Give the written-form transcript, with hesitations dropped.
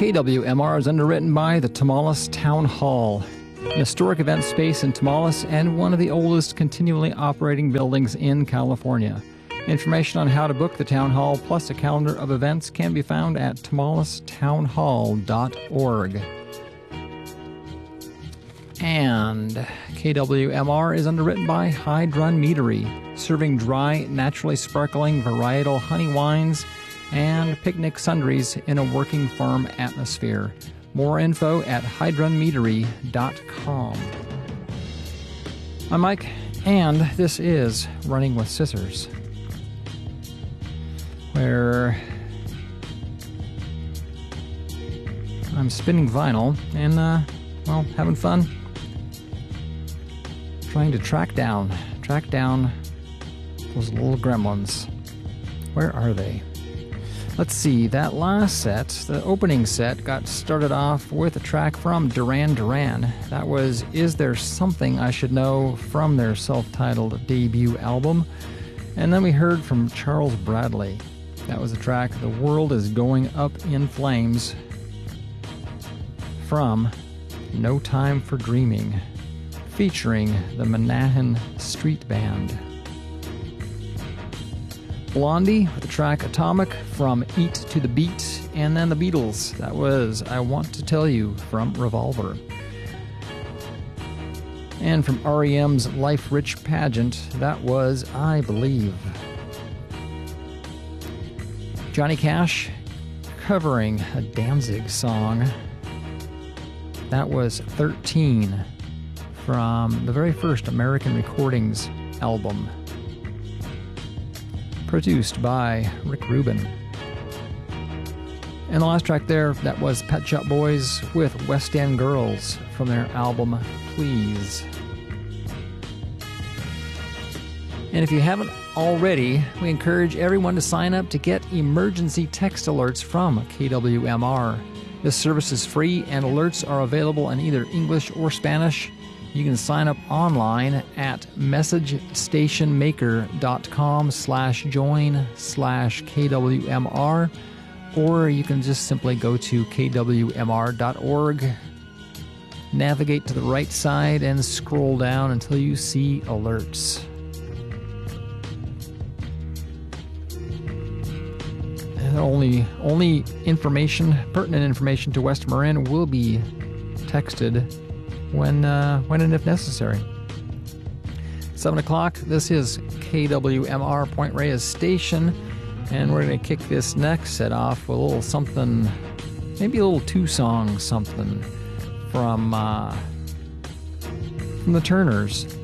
KWMR is underwritten by the Tomales Town Hall, an historic event space in Tomales and one of the oldest continually operating buildings in California. Information on how to book the Town Hall plus a calendar of events can be found at tomalestownhall.org. And KWMR is underwritten by Hydron Meadery, serving dry, naturally sparkling varietal honey wines and picnic sundries in a working farm atmosphere. More info at hydronmeadery.com. I'm Mike, and this is Running with Scissors, where I'm spinning vinyl and, having fun trying to track down those little gremlins. Where are they? Let's see, that last set, the opening set, got started off with a track from Duran Duran. That was Is There Something I Should Know from their self-titled debut album. And then we heard from Charles Bradley. That was the track The World Is Going Up in Flames from No Time for Dreaming, featuring the Menahan Street Band. Blondie with the track Atomic from Eat to the Beat, and then the Beatles. That was I Want to Tell You from Revolver. And from REM's Life Rich Pageant, that was I Believe. Johnny Cash covering a Danzig song. That was 13 from the very first American Recordings album, produced by Rick Rubin. And the last track there, that was Pet Shop Boys with West End Girls from their album Please. And if you haven't already, we encourage everyone to sign up to get emergency text alerts from KWMR. This service is free and alerts are available in either English or Spanish. You can sign up online at messagestationmaker.com/join/KWMR, or you can just simply go to kwmr.org, navigate to the right side, and scroll down until you see alerts. And only pertinent information to West Marin will be texted when and if necessary. 7 o'clock, this is KWMR Point Reyes Station, and we're going to kick this next set off with a little something, maybe a little two-song something from the Turners.